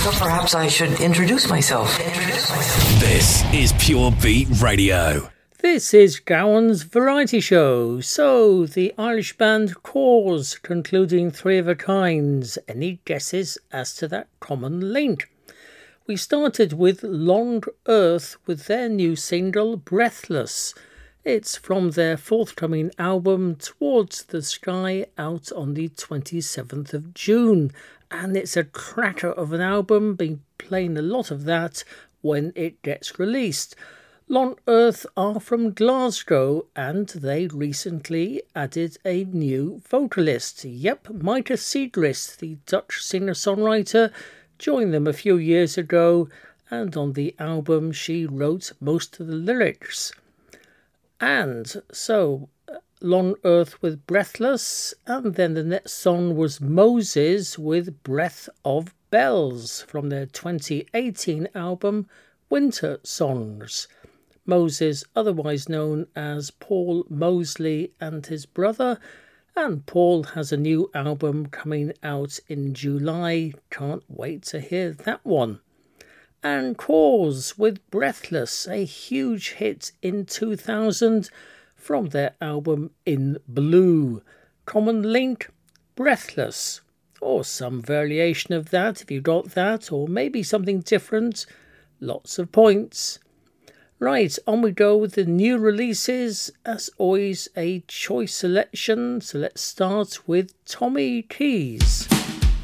So perhaps I should introduce myself. This is Pure Beat Radio. This is Gowan's Variety Show. So, the Irish band Cause concluding Three of a Kinds. Any guesses as to that common link? We started with Long Earth with their new single Breathless. It's from their forthcoming album Towards the Sky, out on the 27th of June. And it's a cracker of an album, been playing a lot of that when it gets released. Long Earth are from Glasgow and they recently added a new vocalist. Yep, Micah Segrist, the Dutch singer-songwriter, joined them a few years ago, and on the album she wrote most of the lyrics. And so, Long Earth with Breathless, and then the next song was Moses with Breath of Bells from their 2018 album Winter Songs. Moses, otherwise known as Paul Mosley and his brother, and Paul has a new album coming out in July. Can't wait to hear that one. And Cause with Breathless, a huge hit in 2000 from their album In Blue. Common link, Breathless, or some variation of that if you got that, or maybe something different. Lots of points. Right, on we go with the new releases. As always, a choice selection. So let's start with Tommy Keys.